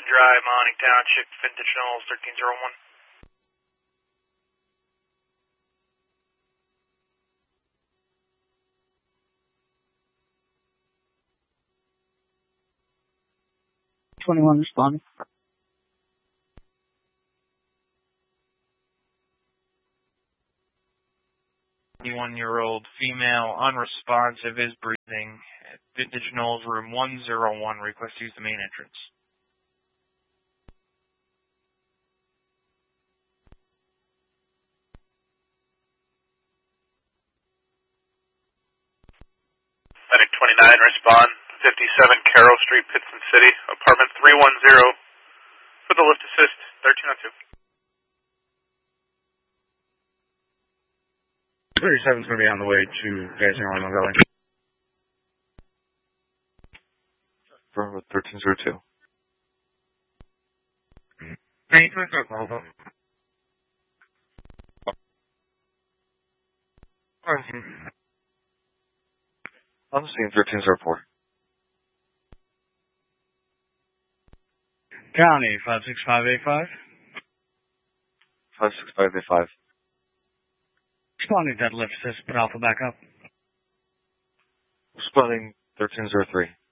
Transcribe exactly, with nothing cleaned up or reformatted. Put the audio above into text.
Drive, Montague Township, Vintage Knolls, thirteen oh one. twenty-one responding. twenty-one-year-old female, unresponsive, is breathing. At Vintage Knolls, room one oh one. Request to use the main entrance. Medic twenty-nine, respond. fifty-seven Carroll Street, Pittston City, apartment three one zero. For the lift assist, thirteen oh two. thirty-seven's going to be on the way to Gadsden Orlando Valley. For thirteen oh two. Thank you for the call. I'm seeing thirteen oh four. County, five six five eight five. five six five eight five. Responding to that lift assist, put Alpha back up. Responding thirteen oh three.